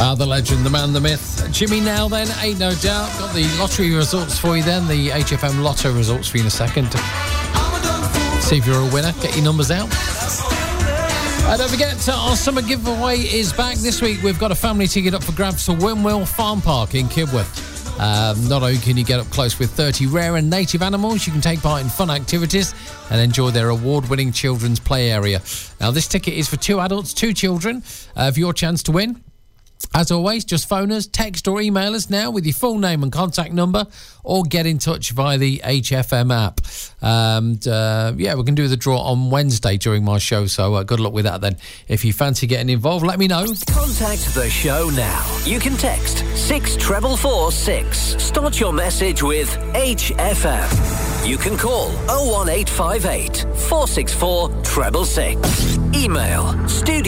The legend, the man, the myth. Jimmy Now then, ain't no doubt. Got the lottery results for you then, the HFM Lotto results for you in a second. See if you're a winner, get your numbers out. Don't forget, our summer giveaway is back this week. We've got a family ticket up for grabs for Windmill Farm Park in Kibworth. Not only can you get up close with 30 rare and native animals, you can take part in fun activities and enjoy their award-winning children's play area. Now, this ticket is for 2 adults, 2 children. For your chance to win, as always, just phone us, text or email us now with your full name and contact number, or get in touch via the HFM app. We're going to do the draw on Wednesday during my show, so good luck with that then. If you fancy getting involved, let me know. Contact the show now. You can text 64446. Start your message with HFM. You can call 01858 464 666. Email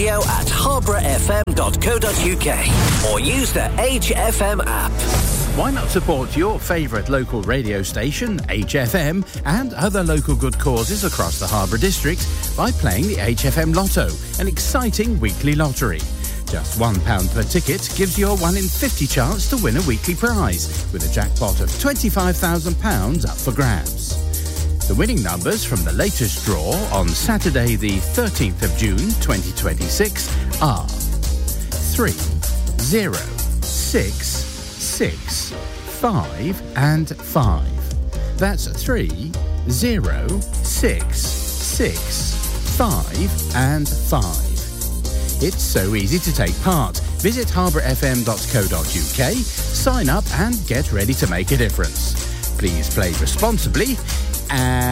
studio@harbourfm.co.uk or use the HFM app. Why not support your favourite local radio station, HFM, and other local good causes across the Harbour District by playing the HFM Lotto, an exciting weekly lottery. Just £1 per ticket gives you a 1 in 50 chance to win a weekly prize, with a jackpot of £25,000 up for grabs. The winning numbers from the latest draw on Saturday the 13th of June 2026 are 3, 0, 6, 6, 5 and 5. That's 3, 0, 6, 6, 5 and 5. It's so easy to take part. Visit harbourfm.co.uk, sign up and get ready to make a difference. Please play responsibly and